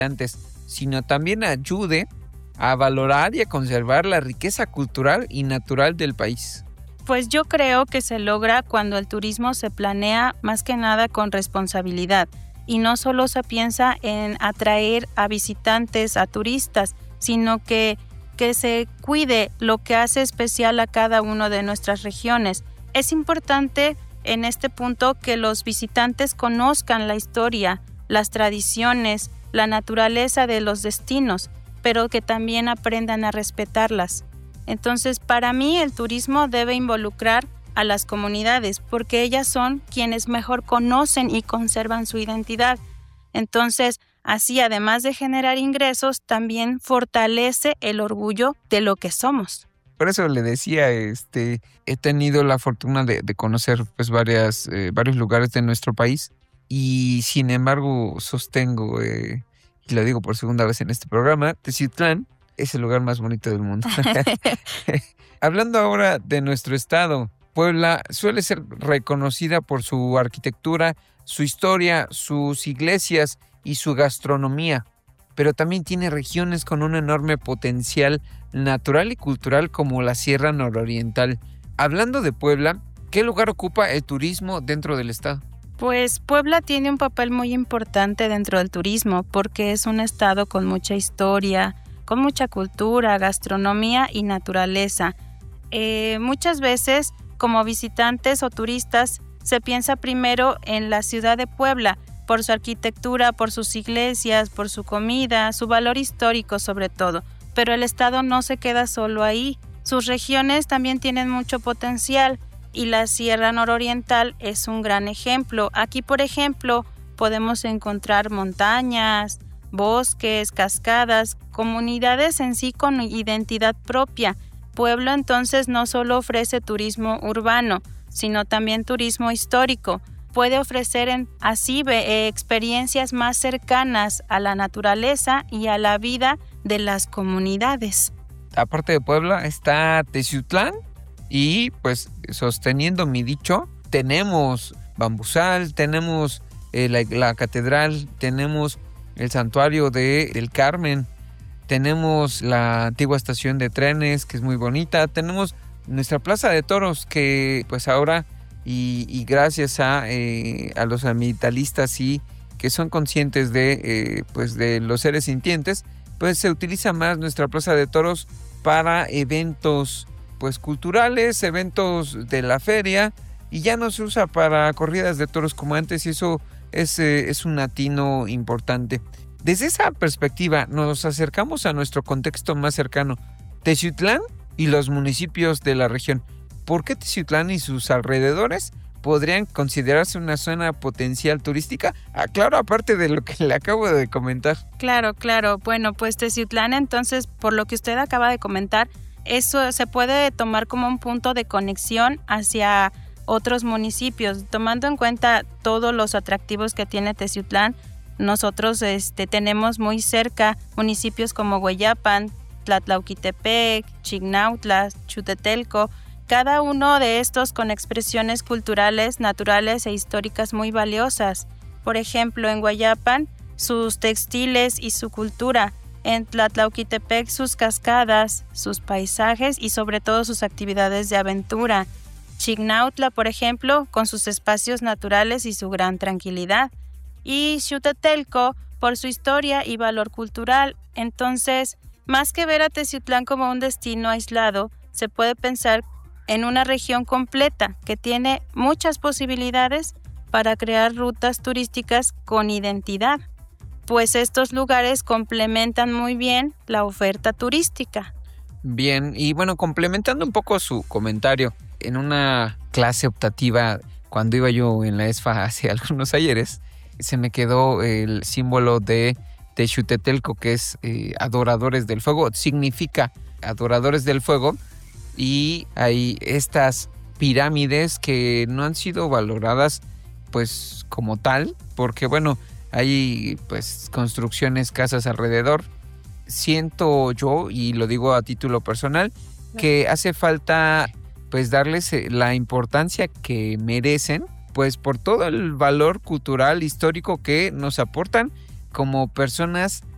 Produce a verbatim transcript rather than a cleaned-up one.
visitantes, sino también ayude a valorar y a conservar la riqueza cultural y natural del país? Pues yo creo que se logra cuando el turismo se planea más que nada con responsabilidad y no solo se piensa en atraer a visitantes, a turistas, sino que, que se cuide lo que hace especial a cada una de nuestras regiones. Es importante en este punto que los visitantes conozcan la historia, las tradiciones, la naturaleza de los destinos, pero que también aprendan a respetarlas. Entonces, para mí, el turismo debe involucrar a las comunidades porque ellas son quienes mejor conocen y conservan su identidad. Entonces, así, además de generar ingresos, también fortalece el orgullo de lo que somos. Por eso le decía, este, he tenido la fortuna de, de conocer pues varias, eh, varios lugares de nuestro país y sin embargo sostengo, eh, y lo digo por segunda vez en este programa, Teciutlán es el lugar más bonito del mundo. Hablando ahora de nuestro estado, Puebla suele ser reconocida por su arquitectura, su historia, sus iglesias y su gastronomía, pero también tiene regiones con un enorme potencial natural y cultural como la Sierra Nororiental. Hablando de Puebla, ¿qué lugar ocupa el turismo dentro del estado? Pues Puebla tiene un papel muy importante dentro del turismo porque es un estado con mucha historia, con mucha cultura, gastronomía y naturaleza. Eh, muchas veces, como visitantes o turistas, se piensa primero en la ciudad de Puebla, por su arquitectura, por sus iglesias, por su comida, su valor histórico sobre todo. Pero el estado no se queda solo ahí. Sus regiones también tienen mucho potencial y la Sierra Nororiental es un gran ejemplo. Aquí, por ejemplo, podemos encontrar montañas, bosques, cascadas, comunidades en sí con identidad propia. Puebla entonces no solo ofrece turismo urbano, sino también turismo histórico. Puede ofrecer en, así eh, experiencias más cercanas a la naturaleza y a la vida de las comunidades. Aparte de Puebla está Teciutlán y pues sosteniendo mi dicho, tenemos Bambusal, tenemos eh, la, la catedral, tenemos el santuario de, del Carmen, tenemos la antigua estación de trenes que es muy bonita, tenemos nuestra plaza de toros que pues ahora y, y gracias a, eh, a los ambientalistas y que son conscientes de, eh, pues de los seres sintientes, pues se utiliza más nuestra plaza de toros para eventos pues culturales, eventos de la feria y ya no se usa para corridas de toros como antes y eso es, eh, es un atino importante. Desde esa perspectiva nos acercamos a nuestro contexto más cercano, Teciutlán y los municipios de la región. ¿Por qué Teciutlán y sus alrededores podrían considerarse una zona potencial turística? Ah, claro, aparte de lo que le acabo de comentar. Claro, claro. Bueno, pues Teciutlán, entonces, por lo que usted acaba de comentar, eso se puede tomar como un punto de conexión hacia otros municipios. Tomando en cuenta todos los atractivos que tiene Teciutlán, nosotros este, tenemos muy cerca municipios como Hueyapan, Tlatlauquitepec, Chignautla, Chutetelco, cada uno de estos con expresiones culturales, naturales e históricas muy valiosas. Por ejemplo, en Hueyapan, sus textiles y su cultura. En Tlatlauquitepec, sus cascadas, sus paisajes y sobre todo sus actividades de aventura. Chignautla, por ejemplo, con sus espacios naturales y su gran tranquilidad. Y Xutetelco, por su historia y valor cultural. Entonces, más que ver a Teciutlán como un destino aislado, se puede pensar en una región completa que tiene muchas posibilidades para crear rutas turísticas con identidad, pues estos lugares complementan muy bien la oferta turística. Bien, y bueno, complementando un poco su comentario, en una clase optativa, cuando iba yo en la ESFA hace algunos ayeres, se me quedó el símbolo de Texutetelco, que es eh, adoradores del fuego, significa adoradores del fuego, y hay estas pirámides que no han sido valoradas pues como tal, porque bueno, hay pues construcciones, casas alrededor. Siento yo, y lo digo a título personal, que hace falta pues darles la importancia que merecen, pues por todo el valor cultural, histórico que nos aportan como personas